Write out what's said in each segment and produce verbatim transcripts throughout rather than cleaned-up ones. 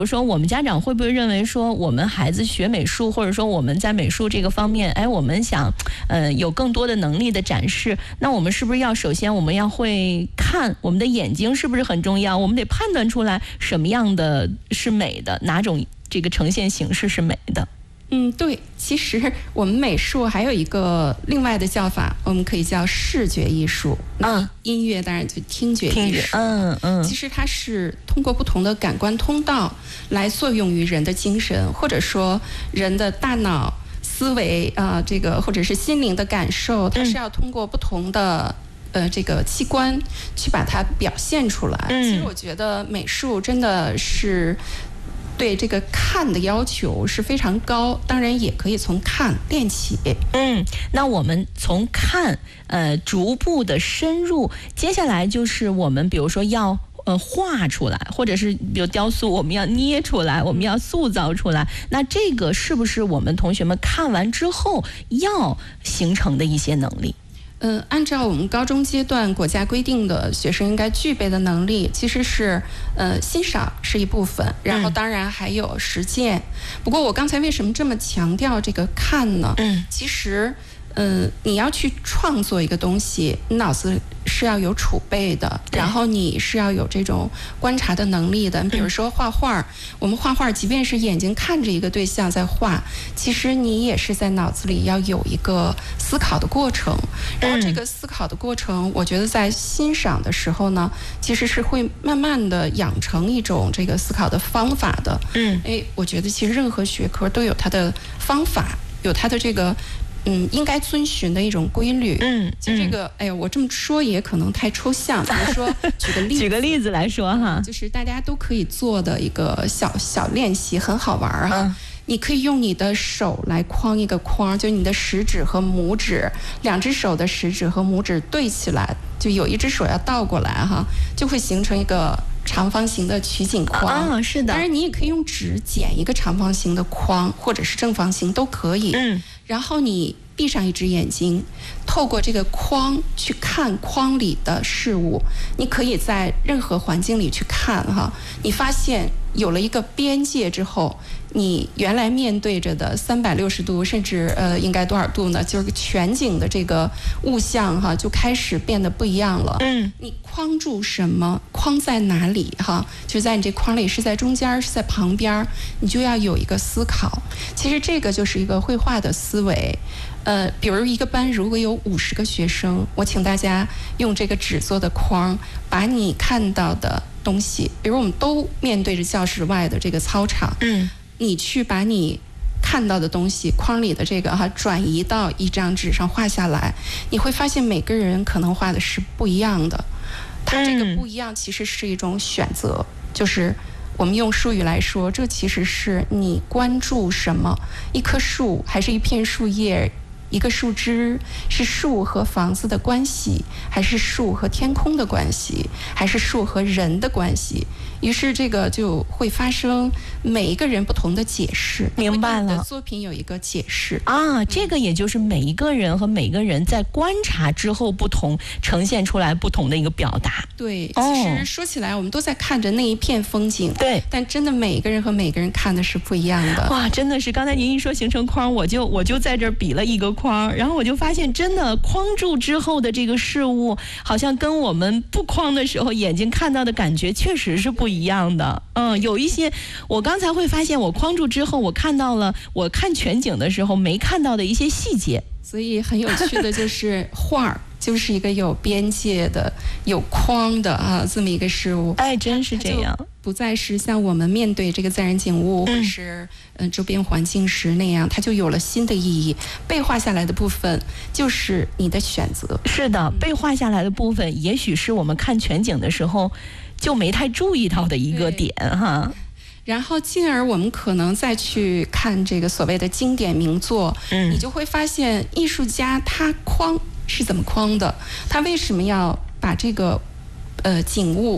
比如说我们家长会不会认为说我们孩子学美术，或者说我们在美术这个方面，哎，我们想呃有更多的能力的展示，那我们是不是要首先我们要会看，我们的眼睛是不是很重要？我们得判断出来什么样的是美的，哪种这个呈现形式是美的。 嗯，对，其实我们美术还有一个另外的叫法，我们可以叫视觉艺术。 嗯， 音乐当然就听觉艺术。 嗯嗯， 其实它是通过不同的感官通道来作用于人的精神，或者说人的大脑思维啊、呃，这个或者是心灵的感受，它是要通过不同的。呃，这个器官去把它表现出来。嗯、其实我觉得美术真的是对这个看的要求是非常高，当然也可以从看练起。 嗯，那我们从看呃逐步的深入，接下来就是我们比如说要呃画出来，或者是比如雕塑，我们要捏出来，我们要塑造出来。那这个是不是我们同学们看完之后要形成的一些能力？ 嗯，按照我们高中阶段国家规定的学生应该具备的能力，其实是呃欣赏是一部分，然后当然还有实践。嗯、不过我刚才为什么这么强调这个看呢？嗯，其实嗯、呃，你要去创作一个东西，你脑子是要有储备的，然后你是要有这种观察的能力的。比如说画画，我们画画，即便是眼睛看着一个对象在画，其实你也是在脑子里要有一个思考的过程。然后这个思考的过程，我觉得在欣赏的时候呢，其实是会慢慢的养成一种这个思考的方法的。嗯，哎，我觉得其实任何学科都有它的方法，有它的这个。嗯，应该遵循的一种规律。嗯，就这个，哎呀，我这么说也可能太抽象。比如说，举个例子， 举个例子来说哈， 就是大家都可以做的一个小小练习，很好玩哈。嗯、你可以用你的手来框一个框，就你的食指和拇指，两只手的食指和拇指对起来，就有一只手要倒过来哈，就会形成一个长方形的取景框。 啊，是的。 当然，你也可以用纸剪一个长方形的框，或者是正方形都可以。嗯。然后你闭上一只眼睛，透过这个框去看框里的事物。你可以在任何环境里去看哈，你发现有了一个边界之后，你原来面对着的三百六十度，甚至呃应该多少度呢？就是全景的这个物象哈，就开始变得不一样了。嗯，你框住什么？框在哪里哈？就在你这框里，是在中间，是在旁边，你就要有一个思考。其实这个就是一个绘画的思维。呃，比如一个班如果有五十个学生，我请大家用这个纸做的框，把你看到的东西，比如我们都面对着教室外的这个操场，嗯，你去把你看到的东西框里的这个哈转移到一张纸上画下来，你会发现每个人可能画的是不一样的。它这个不一样其实是一种选择，就是我们用术语来说，这其实是你关注什么，一棵树还是一片树叶，一个树枝，是树和房子的关系，还是树和天空的关系，还是树和人的关系？于是这个就会发生每一个人不同的解释。 明白了， 你的作品有一个解释啊，这个也就是每一个人和每个人在观察之后不同，呈现出来不同的一个表达。 对，哦、其实说起来，我们都在看着那一片风景， 对， 但真的每一个人和每个人看的是不一样的。 哇，真的是，刚才您一说形成框，我就我就在这儿比了一个框，然后我就发现，真的框住之后的这个事物，好像跟我们不框的时候眼睛看到的感觉确实是不一样的。嗯，有一些我刚才会发现，我框住之后，我看到了我看全景的时候没看到的一些细节。 所以很有趣的就是画就是一个有边界的、有框的啊，这么一个事物。 哎，真是这样， 不再是像我们面对这个自然景物、嗯、或是嗯、呃、周边环境时那样，它就有了新的意义。被画下来的部分就是你的选择。 是的，被画下来的部分，也许是我们看全景的时候就没太注意到的一个点哈。 然后进而我们可能再去看这个所谓的经典名作，嗯，你就会发现艺术家他框是怎么框的，他为什么要把这个呃景物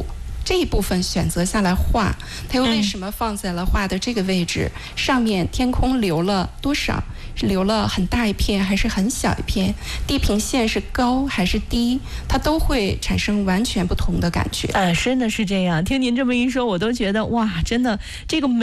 这一部分选择下来画，它又为什么放在了画的这个位置？嗯、上面天空留了多少？是留了很大一片还是很小一片？地平线是高还是低？它都会产生完全不同的感觉。 啊，真的是这样。听您这么一说，我都觉得哇，真的这个美。